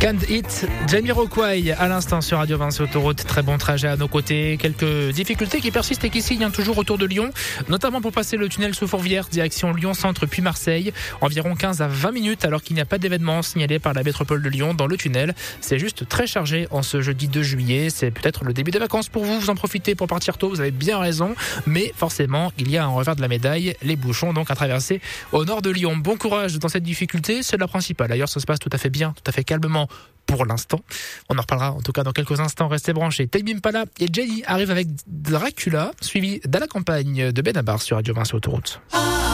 Can't Hit, Jamiroquai à l'instant sur Radio Vinci Autoroute. Très bon trajet à nos côtés. Quelques difficultés qui persistent et qui signent toujours autour de Lyon, notamment pour passer le tunnel sous Fourvière, direction Lyon-Centre puis Marseille. Environ 15 à 20 minutes alors qu'il n'y a pas d'événement signalé par la métropole de Lyon dans le tunnel. C'est juste très chargé en ce jeudi 2 juillet. C'est peut-être le début des vacances pour vous. Vous en profitez pour partir tôt, vous avez bien raison. Mais forcément, il y a un revers de la médaille. Les bouchons donc à traverser au nord de Lyon. Bon courage dans cette difficulté, c'est la principale. D'ailleurs, ça se passe tout à fait bien, tout à fait calmement pour l'instant. On en reparlera en tout cas dans quelques instants. Restez branchés. Tame Impala et Jenny arrivent avec Dracula, suivi d'À la campagne de Benabar sur Radio Vinci Autoroute.